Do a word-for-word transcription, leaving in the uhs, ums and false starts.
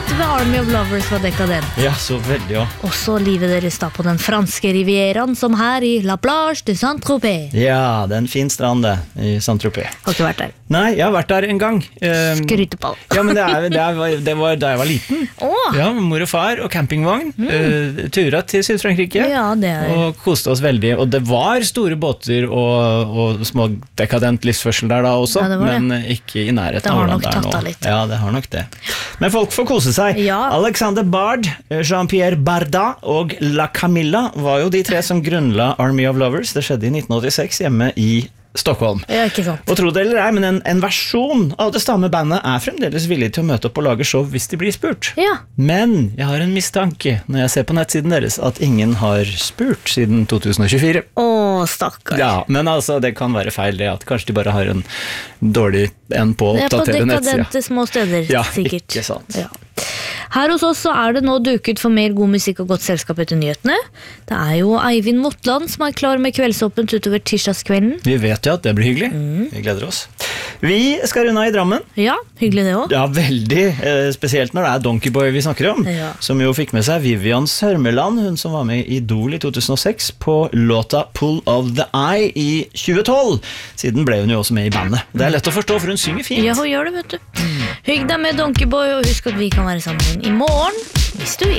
ute ved Army of Lovers var dekadent. Ja, så veldig, ja. Også livet deres da på den franske rivieraen, som her i La Plage de Saint-Tropez. Ja, det er en fin strand det, i Saint-Tropez. Har ikke vært der. Nei, jeg har vært der en gang. Um, Skrytepall. ja, men det, er, det, er, det var da jeg var liten. Åh! Ja, mor og far og campingvogn. Mm. Uh, turet til Syd-Frankrike. Ja, det er... Og koste oss veldig. Og det var store båter og, og små dekadent livsførsel der da også, ja, det det. men ikke i nærheten av hvordan det er nå. Litt. Ja, det har nok det. Men folk får kose seg. Ja. Alexander Bard, Jean-Pierre Barda og La Camilla var jo de tre som grunnla Army of Lovers. Det skjedde i nitten åttiseks hjemme i Stockholm. Ja, ikke sant. Og tro det eller ei, men en, en versjon av det samme bandet er fremdeles villig til å møte opp og lage show hvis de blir spurt. Ja. Men jeg har en mistanke når jeg ser på nettsiden deres at ingen har spurt siden to tusen og tjuefire. Åh, stakkars. Ja, men altså, det kan være feil det at kanskje de bare har en dårlig en på å oppdatere nettsida. Det er på dekadente små steder, ja, sikkert. Ikke sant. Ja. Her hos oss så er det nå duket for mer god musikk og godt selskap etter nyhetene. Det er jo Eivind Motland som er klar med kveldsåpent utover tirsdagskvelden. Vi vet jo at det blir hyggelig. Mm. Vi gleder oss. Vi skal runde i Drammen. Ja, hyggelig det også. Ja, veldig. Eh, spesielt når det er Donkey Boy vi snakker om. Ja. Som jo fikk med seg Vivian Sørmeland, hun som var med i Idol i to tusen og seks, på låta Pull of the Eye i tjue tolv. Siden ble hun jo også med i bandet. Det er lett å forstå, for hun synger fint. Ja, hun gjør det, vet du. Hygg deg med Donkey Boy, og husk at vi kan være sammen i morgen, hvis du vil.